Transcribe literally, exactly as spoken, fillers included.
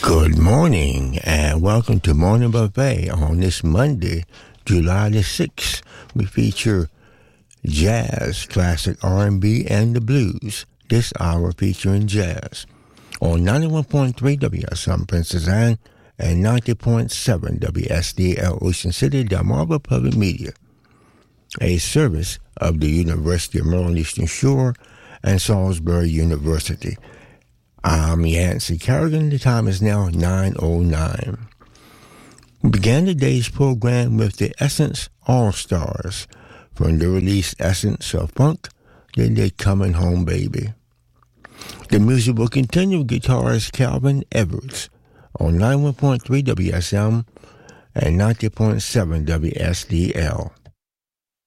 Good morning and welcome to Morning Buffet on this Monday, July the sixth. We feature jazz, classic R and B, and the blues. This hour featuring jazz on ninety-one point three W S M Princess Anne and ninety point seven W S D L Ocean City, Delmarva Public Media, a service of the University of Maryland Eastern Shore and Salisbury University. I'm Yancey Kerrigan. The time is now nine oh nine. We began today's program with the Essence All-Stars from the release Essence of Funk, then they Coming Home Baby. The music will continue with guitarist Calvin Edwards on ninety-one point three W S M and ninety point seven W S D L.